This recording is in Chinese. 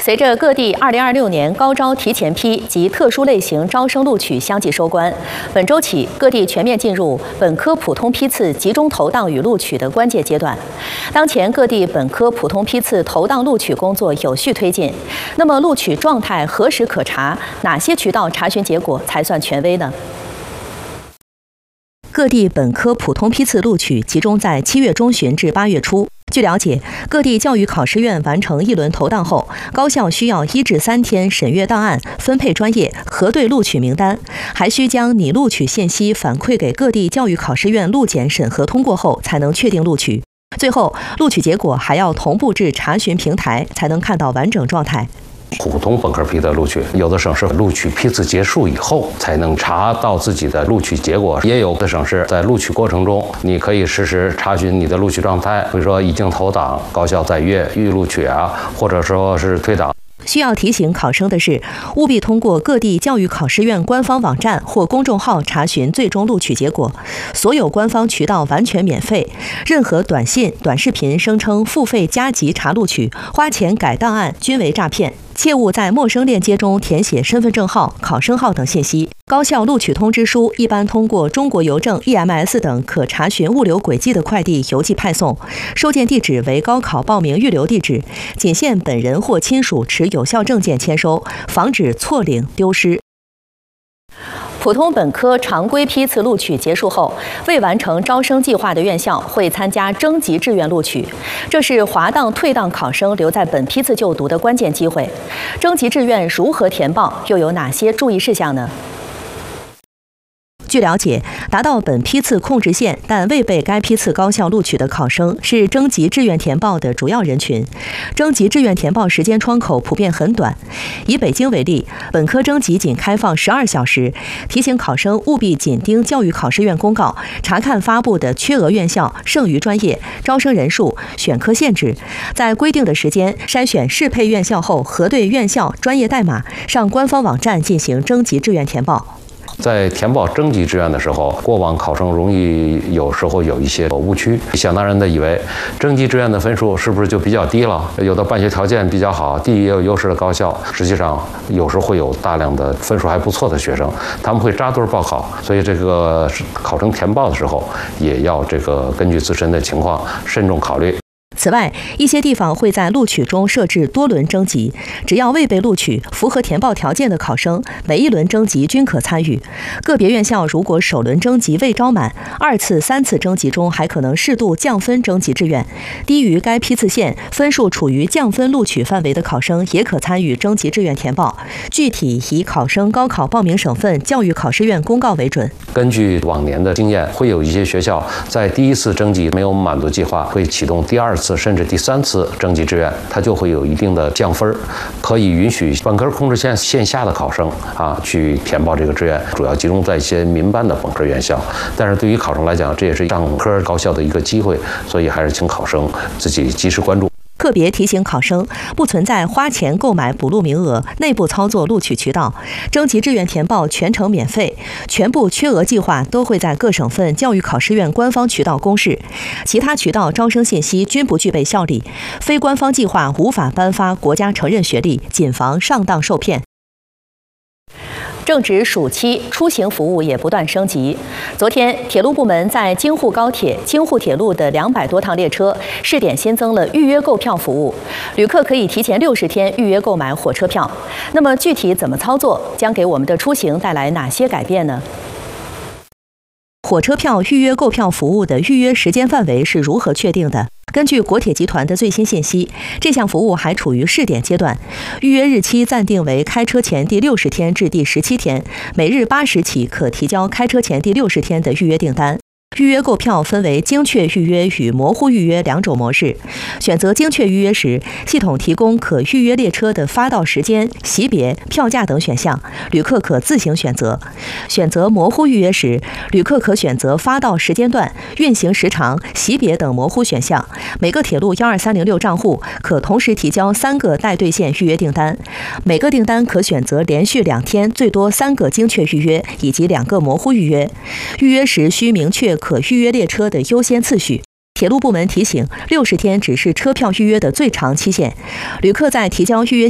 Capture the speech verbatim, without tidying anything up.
随着各地二零二六年高招提前批及特殊类型招生录取相继收官，本周起各地全面进入本科普通批次集中投档与录取的关键阶段。当前各地本科普通批次投档录取工作有序推进，那么录取状态何时可查？哪些渠道查询结果才算权威呢？各地本科普通批次录取集中在七月中旬至八月初。据了解，各地教育考试院完成一轮投档后，高校需要一至三天审阅档案、分配专业、核对录取名单，还需将拟录取信息反馈给各地教育考试院录检审核通过后，才能确定录取。最后，录取结果还要同步至查询平台，才能看到完整状态。 普通本科批的录取，有的省市录取批次结束以后才能查到自己的录取结果，也有的省市在录取过程中，你可以实时查询你的录取状态，比如说已经投档、高校在阅、预录取啊，或者说是退档。 需要提醒考生的是，务必通过各地教育考试院官方网站或公众号查询最终录取结果，所有官方渠道完全免费，任何短信、短视频声称付费加急查录取、花钱改档案均为诈骗。切勿在陌生链接中填写身份证号、考生号等信息。高校录取通知书一般通过中国邮政、E M S 等可查询物流轨迹的快递邮寄派送，收件地址为高考报名预留地址，仅限本人或亲属持有效证件签收，防止错领丢失。普通本科常规批次录取结束后，未完成招生计划的院校会参加征集志愿录取，这是滑档退档考生留在本批次就读的关键机会。征集志愿如何填报，又有哪些注意事项呢？据了解，达到本批次控制线但未被该批次高校录取的考生是征集志愿填报的主要人群。征集志愿填报时间窗口普遍很短，以北京为例，本科征集仅开放十二小时。提醒考生务必紧盯教育考试院公告，查看发布的缺额院校、剩余专业、招生人数、选科限制，在规定的时间筛选适配院校后，核对院校、专业代码，上官方网站进行征集志愿填报。 在填报征集志愿的时候，过往考生容易有时候有一些误区，想当然的以为征集志愿的分数是不是就比较低了？有的办学条件比较好、地理也有优势的高校，实际上有时会有大量的分数还不错的学生，他们会扎堆报考，所以这个考生填报的时候也要这个根据自身的情况慎重考虑。 此外，一些地方会在录取中设置多轮征集，只要未被录取、符合填报条件的考生，每一轮征集均可参与。个别院校如果首轮征集未招满，二次、三次征集中还可能适度降分征集志愿。低于该批次线、分数处于降分录取范围的考生，也可参与征集志愿填报。具体以考生高考报名省份教育考试院公告为准。 根据往年的经验，会有一些学校在第一次征集没有满足计划，会启动第二次甚至第三次征集志愿，它就会有一定的降分，可以允许本科控制线线下的考生啊去填报这个志愿，主要集中在一些民办的本科院校。但是对于考生来讲，这也是上科高校的一个机会，所以还是请考生自己及时关注。 特别提醒考生，不存在花钱购买补录名额、内部操作录取渠道。征集志愿填报全程免费，全部缺额计划都会在各省份教育考试院官方渠道公示，其他渠道招生信息均不具备效力。非官方计划无法颁发国家承认学历，谨防上当受骗。正值暑期，出行服务也不断升级。昨天，铁路部门在京沪高铁、京沪铁路的两百多趟列车试点新增了预约购票服务，旅客可以提前六十天预约购买火车票。那么具体怎么操作，将给我们的出行带来哪些改变呢？火车票预约购票服务的预约时间范围是如何确定的？根据国铁集团的最新信息，这项服务还处于试点阶段，预约日期暂定为开车前第六十天至第十七天，每日八时起可提交开车前第六十天的预约订单。预约购票分为精确预约与模糊预约两种模式。选择精确预约时，系统提供可预约列车的发到时间、席别、票价等选项，旅客可自行选择。选择模糊预约时，旅客可选择发到时间段、运行时长、席别等模糊选项。每个铁路一二三零六账户可同时提交三个待兑现预约订单，每个订单可选择连续两天最多三个精确预约以及两个模糊预约。预约时需明确可预约列车的优先次序。铁路部门提醒，六十天只是车票预约的最长期限。旅客在提交预约